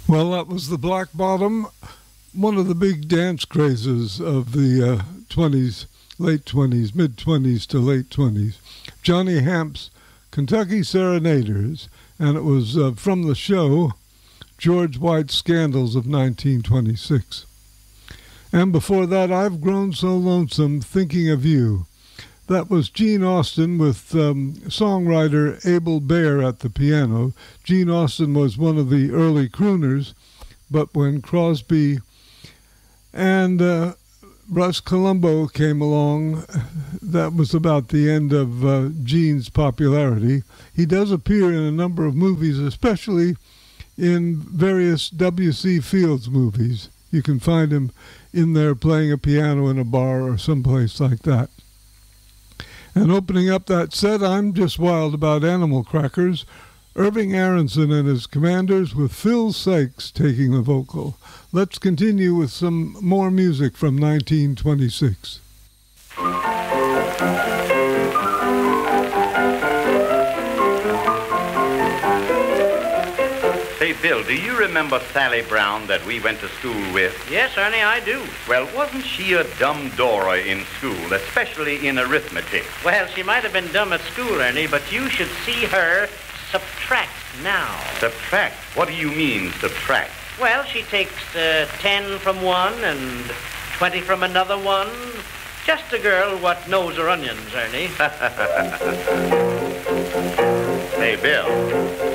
Well, that was the Black Bottom, one of the big dance crazes of the 20s, late 20s, mid-20s to late 20s. Johnny Hamp's Kentucky Serenaders, and it was from the show George White's Scandals of 1926. And before that, I've Grown So Lonesome Thinking of You. That was Gene Austin with songwriter Abel Baer at the piano. Gene Austin was one of the early crooners, but when Crosby and Russ Columbo came along, that was about the end of Gene's popularity. He does appear in a number of movies, especially in various W.C. Fields movies. You can find him in there playing a piano in a bar or someplace like that. And opening up that set, I'm Just Wild About Animal Crackers, Irving Aronson and his Commanders with Phil Sykes taking the vocal. Let's continue with some more music from 1926. Say, Bill, do you remember Sally Brown that we went to school with? Yes, Ernie, I do. Well, wasn't she a dumb Dora in school, especially in arithmetic? Well, she might have been dumb at school, Ernie, but you should see her subtract now. Subtract? What do you mean, subtract? Well, she takes 10 from one and 20 from another one. Just a girl what knows her onions, Ernie. Hey, Bill.